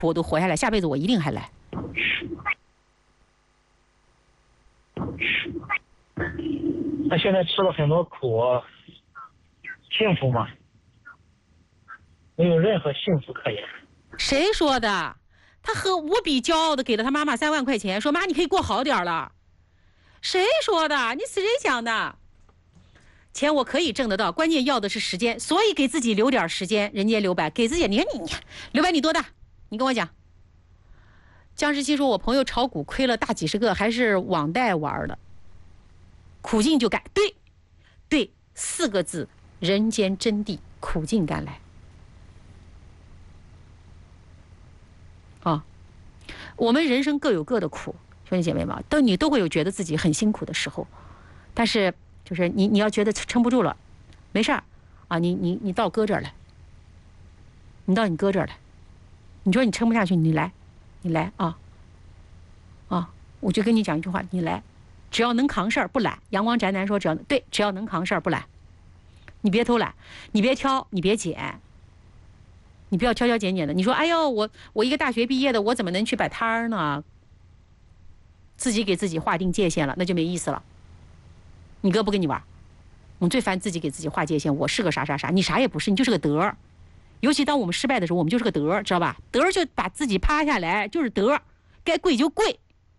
我都活下来，下辈子我一定还来。 那现在吃了很多苦，幸福吗？没有任何幸福可言。 谁说的？他无比骄傲的给了他妈妈3万块钱，说妈你可以过好点了。谁说的？你是谁讲的？钱我可以挣得到，关键要的是时间，所以给自己留点时间。人家刘白给自己，你看你刘白你多大？你跟我讲。江石溪说，我朋友炒股亏了大几十个，还是网贷玩的。苦尽就甘，对，4个字，人间真谛，苦尽甘来。我们人生各有各的苦，兄弟姐妹们，你都会有觉得自己很辛苦的时候，但是就是你要觉得撑不住了，没事儿啊，你到哥这儿来，你到你哥这儿来，你说你撑不下去，你来啊，我就跟你讲一句话，你来，只要能扛事儿不懒。阳光宅男说，只要能扛事儿不懒，你别偷懒，你别挑，你别捡。你不要挑挑拣拣的。你说，哎呦，我一个大学毕业的，我怎么能去摆摊儿呢？自己给自己划定界限了，那就没意思了。你哥不跟你玩，我们最烦自己给自己划界限。我是个啥啥啥，你啥也不是，你就是个德儿。尤其当我们失败的时候，我们就是个德儿，知道吧？德儿就把自己趴下来，就是德儿，该跪就跪，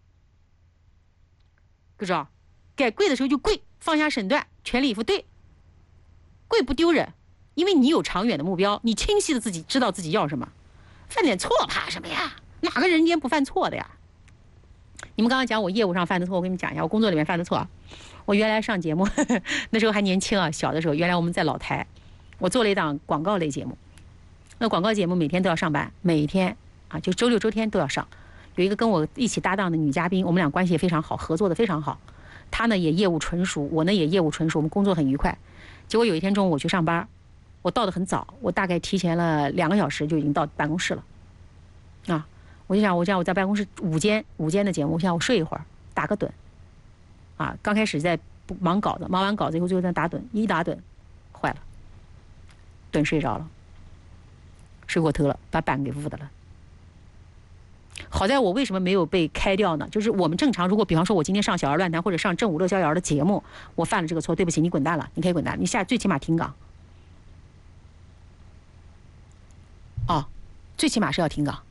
知道？该跪的时候就跪，放下身段，全力以赴。对，跪不丢人。因为你有长远的目标，你清晰的自己知道自己要什么，犯点错怕什么呀？哪个人间不犯错的呀？你们刚刚讲我业务上犯的错，我跟你们讲一下，我工作里面犯的错。我原来上节目那时候还年轻啊，小的时候，原来我们在老台，我做了一档广告类节目。那广告节目每天都要上班，每天啊，就周6周天都要上。有一个跟我一起搭档的女嘉宾，我们俩关系也非常好，合作的非常好。她呢也业务纯熟，我呢也业务纯熟，我们工作很愉快。结果有一天中午我去上班。我到得很早，我大概提前了2个小时就已经到办公室了，啊，我就想我在办公室午间的节目，我想我睡一会儿，打个盹，啊，刚开始在忙稿子，忙完稿子以后最后在打盹，一打盹，坏了，盹睡着了，睡过头了，把板给捂的了。好在我为什么没有被开掉呢？就是我们正常，如果比方说我今天上小儿乱谈或者上正午乐逍遥的节目，我犯了这个错，对不起，你滚蛋了，你可以滚蛋，你最起码停岗。最起码是要停岗。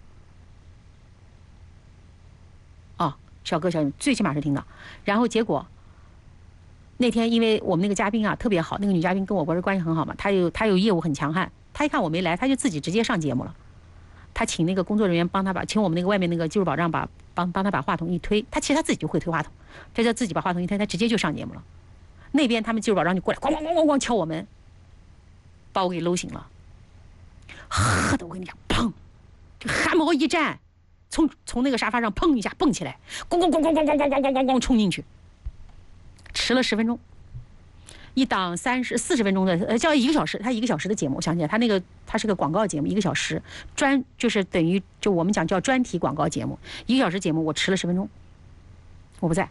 小哥小姐，最起码是停岗。然后结果那天因为我们那个嘉宾啊特别好，那个女嘉宾跟我不是关系很好嘛，她有业务很强悍，她一看我没来，她就自己直接上节目了。她请那个工作人员帮她请我们那个外面那个技术保障帮她把话筒一推，其实她自己就会推话筒，这叫自己把话筒一推，她直接就上节目了。那边他们技术保障就过来，咣咣咣咣咣敲我门，把我给搂醒了。喝的我跟你讲，砰，就汗毛一站，从那个沙发上砰一下蹦起来，咣咣咣咣咣咣咣咣咣咣冲进去，迟了10分钟，一档40分钟的叫1个小时，他1个小时的节目，我想起来，他是个广告节目，1个小时就是等于就我们讲叫专题广告节目，1个小时节目我迟了10分钟，我不在。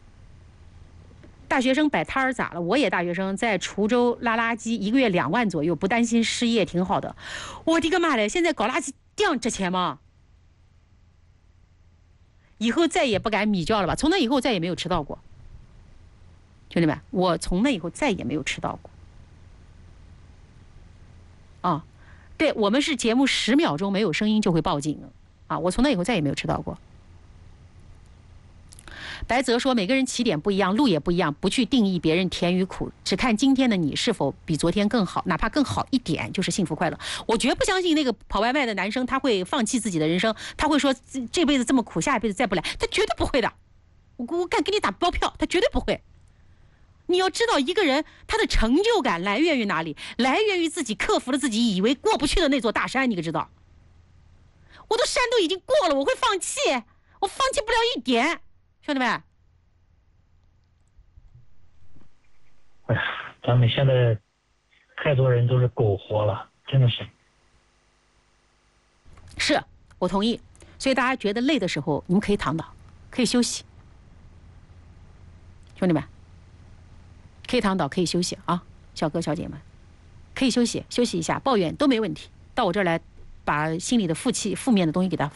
大学生摆摊儿咋了？我也大学生，在滁州拉垃圾，1个月2万左右，不担心失业，挺好的。我的个妈嘞！现在搞垃圾这样值钱吗？以后再也不敢米叫了吧？从那以后再也没有迟到过，兄弟们，我从那以后再也没有迟到过。对，我们是节目10秒钟没有声音就会报警我从那以后再也没有迟到过。白泽说，每个人起点不一样，路也不一样，不去定义别人甜与苦，只看今天的你是否比昨天更好，哪怕更好一点就是幸福快乐。我绝不相信那个跑外卖的男生他会放弃自己的人生，他会说这辈子这么苦，下一辈子再不来，他绝对不会的。我敢给你打包票，他绝对不会。你要知道，一个人他的成就感来源于哪里？来源于自己克服了自己以为过不去的那座大山，你可知道？我的山都已经过了，我会放弃？我放弃不了一点。兄弟们， 哎呀，咱们现在太多人都是苟活了，真的是。 是我同意，所以大家觉得累的时候，你们可以躺倒，可以休息。兄弟们，可以躺倒，可以休息啊，小哥小姐们，可以休息一下，抱怨都没问题。到我这儿来，把心里的负面的东西给它